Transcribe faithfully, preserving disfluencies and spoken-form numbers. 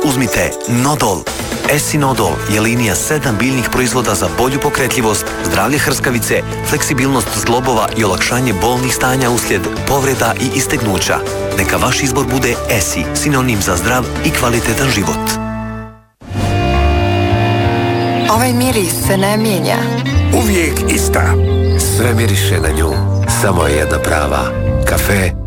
uzmite Nodol. Esinodol je linija sedam biljnih proizvoda za bolju pokretljivost, zdravlje hrskavice, fleksibilnost zglobova i olakšanje bolnih stanja uslijed povreda i istegnuća. Neka vaš izbor bude Esi, sinonim za zdrav i kvalitetan život. Ovaj miris se ne mijenja. Uvijek ista. Sve miriše na nju. Samo je jedna prava. Kafe